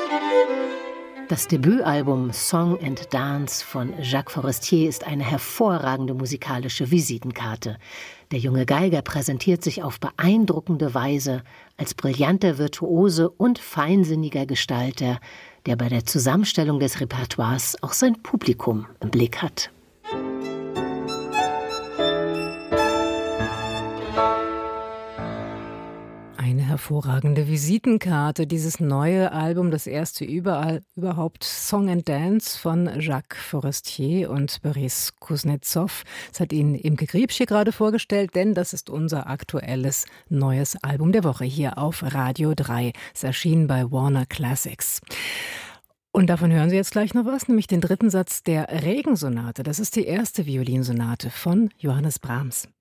Das Debütalbum Song and Dance von Jacques Forestier ist eine hervorragende musikalische Visitenkarte. Der junge Geiger präsentiert sich auf beeindruckende Weise als brillanter Virtuose und feinsinniger Gestalter, der bei der Zusammenstellung des Repertoires auch sein Publikum im Blick hat. Eine hervorragende Visitenkarte, dieses neue Album, das erste überhaupt, Song and Dance von Jacques Forestier und Boris Kuznetsov. Das hat Ihnen Imke Griebsch hier gerade vorgestellt, denn das ist unser aktuelles neues Album der Woche hier auf Radio 3. Es erschien bei Warner Classics. Und davon hören Sie jetzt gleich noch was, nämlich den dritten Satz der Regensonate. Das ist die erste Violinsonate von Johannes Brahms.